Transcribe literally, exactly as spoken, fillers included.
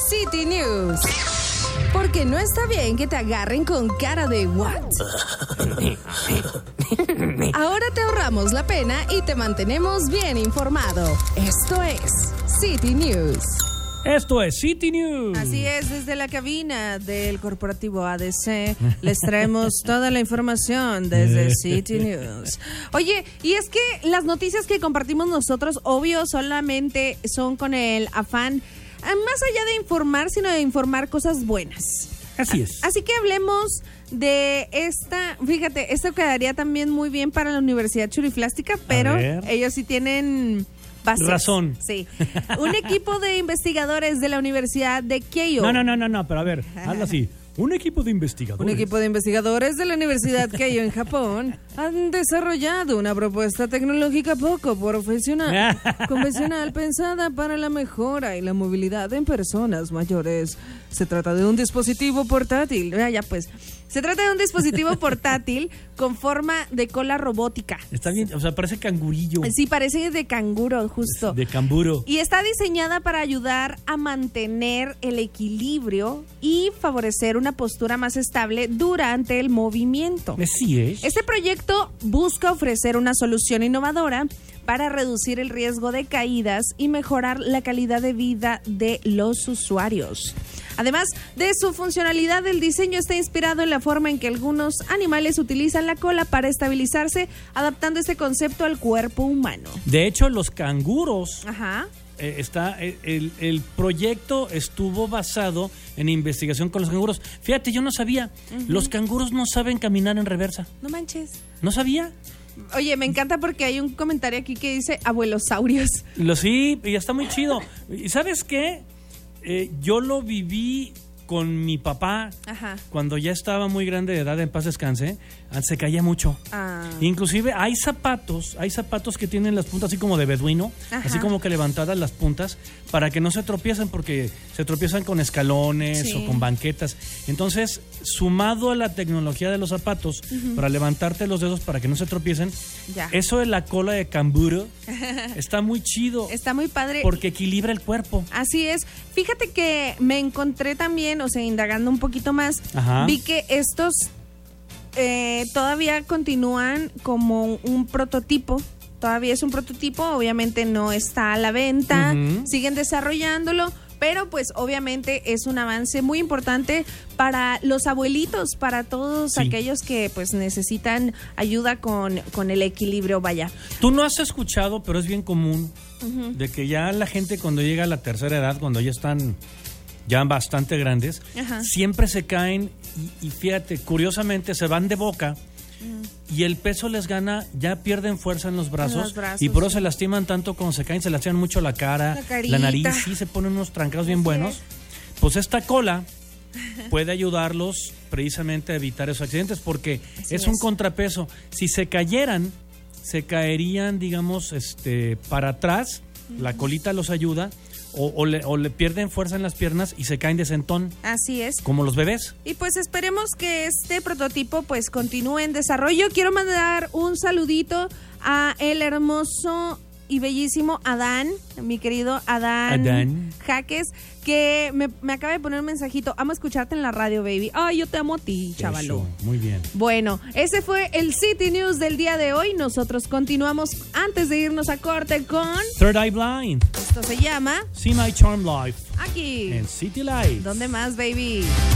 City News. Porque no está bien que te agarren con cara de what. Ahora te ahorramos la pena y te mantenemos bien informado. Esto es City News. Esto es City News. Así es, desde la cabina del corporativo A D C les traemos toda la información desde City News. Oye, y es que las noticias que compartimos nosotros, obvio, solamente son con el afán, más allá de informar, sino de informar cosas buenas. Así es. Así que hablemos de esta, fíjate, esto quedaría también muy bien para la Universidad Churiflástica, pero ellos sí tienen... bases. Razón. Sí. Un equipo de investigadores de la Universidad de Keio. No, no, no, no, no, pero a ver, hazlo así. Un equipo de investigadores. Un equipo de investigadores de la Universidad Keio en Japón han desarrollado una propuesta tecnológica poco profesional, convencional, pensada para la mejora y la movilidad en personas mayores. Se trata de un dispositivo portátil. Ah, ya pues. Se trata de un dispositivo portátil con forma de cola robótica. Está bien, o sea, parece cangurillo. Sí, parece de canguro, justo. De camburo. Y está diseñada para ayudar a mantener el equilibrio y favorecer una postura más estable durante el movimiento. Así es. Este proyecto busca ofrecer una solución innovadora para reducir el riesgo de caídas y mejorar la calidad de vida de los usuarios. Además de su funcionalidad, el diseño está inspirado en la forma en que algunos animales utilizan la cola para estabilizarse, adaptando este concepto al cuerpo humano. De hecho, los canguros... Ajá. Eh, está eh, el, el proyecto estuvo basado en investigación con los canguros. Fíjate, yo no sabía. Uh-huh. Los canguros no saben caminar en reversa. No manches. ¿No sabía? Oye, me encanta porque hay un comentario aquí que dice abuelosaurios. Lo sí, y está muy chido. ¿Y sabes qué? Eh, yo lo viví con mi papá. Ajá. Cuando ya estaba muy grande de edad, en paz descanse, se caía mucho. Ah. Inclusive hay zapatos, hay zapatos que tienen las puntas así como de beduino, ajá, así como que levantadas las puntas para que no se tropiecen, porque se tropiezan con escalones, sí, o con banquetas. Entonces, sumado a la tecnología de los zapatos, uh-huh, para levantarte los dedos para que no se tropiecen, ya, eso de la cola de canguro está muy chido. Está muy padre. Porque equilibra el cuerpo. Así es. Fíjate que me encontré también, o sea, indagando un poquito más, ajá, vi que estos eh, todavía continúan como un prototipo. Todavía es un prototipo, obviamente no está a la venta, uh-huh, siguen desarrollándolo, pero pues obviamente es un avance muy importante para los abuelitos, para todos, sí, aquellos que pues necesitan ayuda con, con el equilibrio, vaya. Tú no has escuchado, pero es bien común, uh-huh, de que ya la gente cuando llega a la tercera edad, cuando ya están ya bastante grandes, ajá, siempre se caen y, y fíjate, curiosamente se van de boca, uh-huh, y el peso les gana, ya pierden fuerza en los brazos, en los brazos, y por eso, sí, se lastiman tanto cuando se caen, se lastiman mucho la cara, la, la nariz, sí, se ponen unos trancados bien buenos. Pues esta cola puede ayudarlos precisamente a evitar esos accidentes, porque así es, es un contrapeso. Si se cayeran, se caerían, digamos, este, para atrás, uh-huh, la colita los ayuda. O, o, le, o le pierden fuerza en las piernas y se caen de sentón. Así es. Como los bebés. Y pues esperemos que este prototipo pues continúe en desarrollo. Quiero mandar un saludito a el hermoso y bellísimo Adán, mi querido Adán, Adán. Jaques, que me, me acaba de poner un mensajito. Amo escucharte en la radio, baby. Ay, yo te amo a ti, chavalo. Eso, muy bien. Bueno, ese fue el City News del día de hoy. Nosotros continuamos antes de irnos a corte con Third Eye Blind. Esto se llama See My Charm Life. Aquí en City Life. ¿Dónde más, baby?